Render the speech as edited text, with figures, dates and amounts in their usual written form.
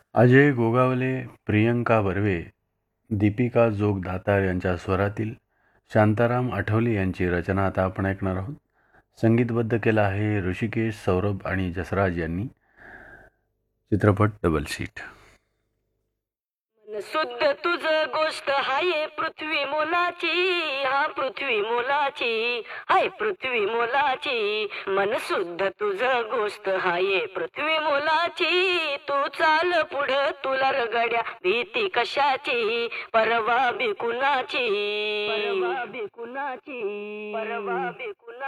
अजय गोगावले, प्रियंका बर्वे, दीपिका जोग दातार यांच्या स्वरातील शांताराम आठवले यांची रचना आता आपण ऐकणार आहोत. संगीतबद्ध केलं आहे ऋषिकेश, सौरभ आणि जसराज यांनी. चित्रपट डबल सीट. शुद्ध तुझ गोष्ट हाय पृथ्वी मोलाची, हा पृथ्वी मोलाची, हाय पृथ्वी मोलाची. मन शुद्ध तुझ गोष्ट हाय पृथ्वी मोलाची. तू चाल पुढ तुला रगड्या भीती कशाची, परवा बिकुनाची, परवा बिकुनाची, परवा बिकुना.